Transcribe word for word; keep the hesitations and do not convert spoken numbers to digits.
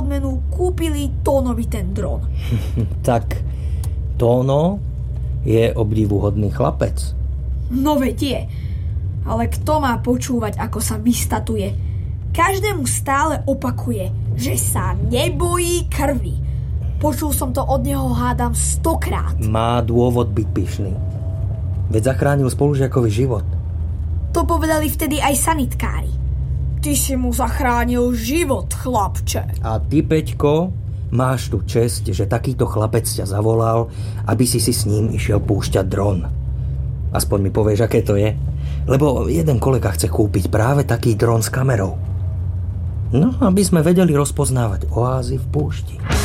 odmenu kúpili Tónovi ten dron. Tak Tóno je obdivuhodný chlapec. No veď je. Ale kto má počúvať, ako sa vystatuje? Každému stále opakuje, že sa nebojí krvi. Počul som to od neho, hádam, stokrát. Má dôvod byť pyšný. Veď zachránil spolužiakovi život. To povedali vtedy aj sanitkári. Ty si mu zachránil život, chlapče. A ty, Peťko, máš tu česť, že takýto chlapec ťa zavolal, aby si si s ním išiel púšťať dron. Aspoň mi povieš, aké to je. Lebo jeden kolega chce kúpiť práve taký dron s kamerou. No, aby sme vedeli rozpoznávať oázy v púšti.